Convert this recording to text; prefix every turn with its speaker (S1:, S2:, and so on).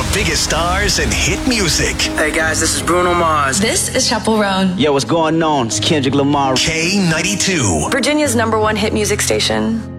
S1: the biggest stars and hit music.
S2: Hey guys, this is Bruno Mars.
S3: This is Chappell Roan.
S4: Yo, what's going on? It's Kendrick Lamar.
S1: K92.
S3: Virginia's #1 hit music station.